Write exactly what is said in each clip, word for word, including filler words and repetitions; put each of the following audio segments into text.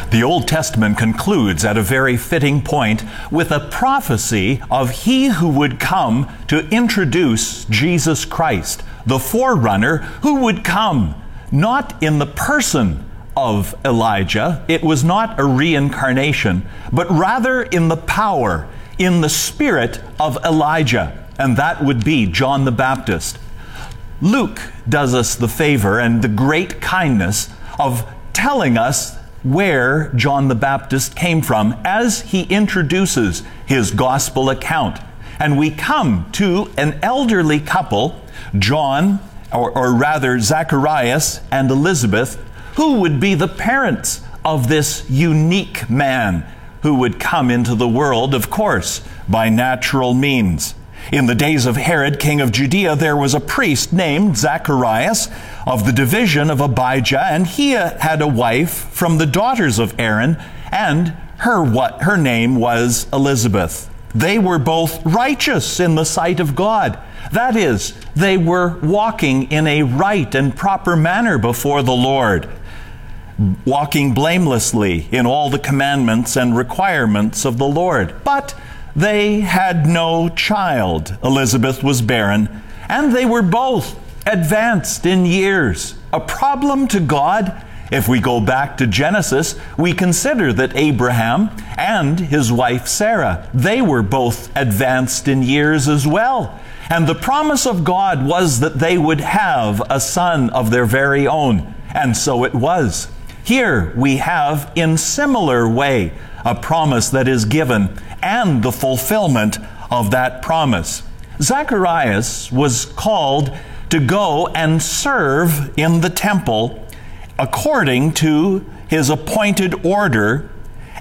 The Old Testament concludes at a very fitting point with a prophecy of he who would come to introduce Jesus Christ, the forerunner who would come, not in the person of Elijah. It was not a reincarnation, but rather in the power, in the spirit of Elijah, and that would be John the Baptist. Luke does us the favor and the great kindness of telling us where John the Baptist came from as he introduces his gospel account. And we come to an elderly couple, John, or, or rather Zacharias and Elizabeth, who would be the parents of this unique man who would come into the world, of course, by natural means. In the days of Herod, king of Judea, there was a priest named Zacharias of the division of Abijah, and he had a wife from the daughters of Aaron, and her what her name was Elizabeth. They were both righteous in the sight of God. That is, they were walking in a right and proper manner before the Lord, walking blamelessly in all the commandments and requirements of the Lord. But they had no child. Elizabeth was barren, and they were both advanced in years. A problem to God. If we go back to Genesis, we consider that Abraham and his wife Sarah, they were both advanced in years as well. And the promise of God was that they would have a son of their very own. And so it was. Here we have, in similar way, a promise that is given and the fulfillment of that promise. Zacharias was called to go and serve in the temple according to his appointed order,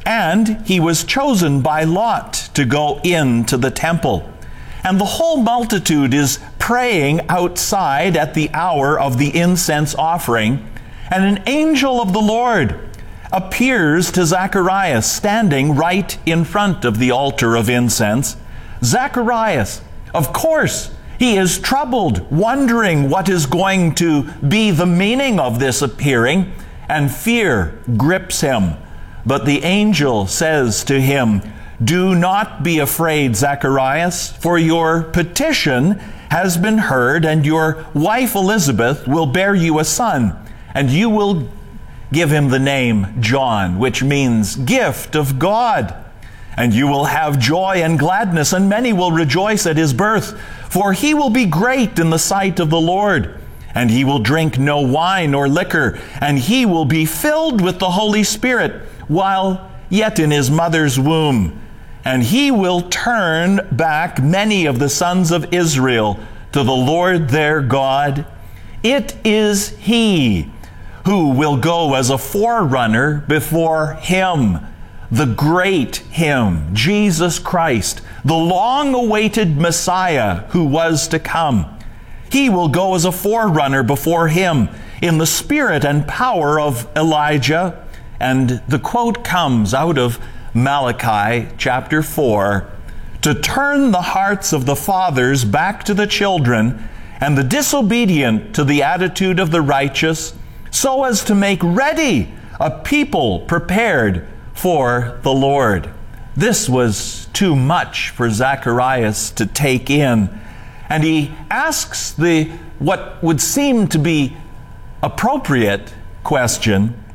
and he was chosen by lot to go into the temple. And the whole multitude is praying outside at the hour of the incense offering, and an angel of the Lord appears to Zacharias standing right in front of the altar of incense. Zacharias, of course, he is troubled, wondering what is going to be the meaning of this appearing, and fear grips him. But the angel says to him, "Do not be afraid, Zacharias, for your petition has been heard, and your wife Elizabeth will bear you a son, and you will give him the name John, which means gift of God. And you will have joy and gladness, and many will rejoice at his birth, for he will be great in the sight of the Lord. And he will drink no wine or liquor, and he will be filled with the Holy Spirit while yet in his mother's womb. And he will turn back many of the sons of Israel to the Lord their God. It is he who will go as a forerunner before him, the great him, Jesus Christ, the long-awaited Messiah who was to come. He will go as a forerunner before him in the spirit and power of Elijah." And the quote comes out of Malachi chapter four, "To turn the hearts of the fathers back to the children, and the disobedient to the attitude of the righteous, so as to make ready a people prepared for the Lord." This was too much for Zacharias to take in. And he asks the what would seem to be appropriate question,